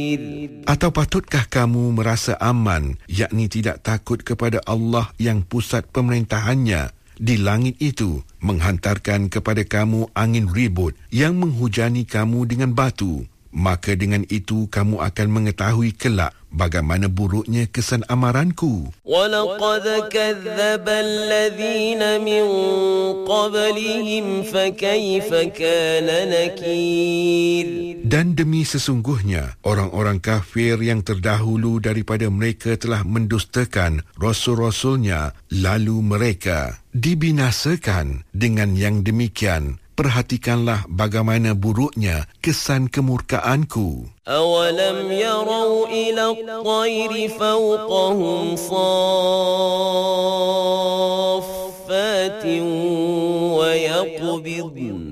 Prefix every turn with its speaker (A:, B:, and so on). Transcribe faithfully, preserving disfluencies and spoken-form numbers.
A: Atau patutkah kamu merasa aman, yakni tidak takut kepada Allah yang pusat pemerintahannya di langit itu, menghantarkan kepada kamu angin ribut yang menghujani kamu dengan batu? Maka dengan itu kamu akan mengetahui kelak bagaimana buruknya kesan amaranku.
B: وَلَقَدْ كَذَّبَ الَّذِينَ مِنْ قَبْلِهِمْ فَكَيْفَ كَانَ نَكِيرٌ.
A: Dan demi sesungguhnya orang-orang kafir yang terdahulu daripada mereka telah mendustakan rasul-rasulnya, lalu mereka dibinasakan dengan yang demikian. Perhatikanlah bagaimana buruknya kesan kemurkaanku.
B: أَوَلَمْ يَرَوْا إِلَى الطَّيْرِ فَوْقَهُمْ صَافَّاتٍ وَيَقْبِضْنَ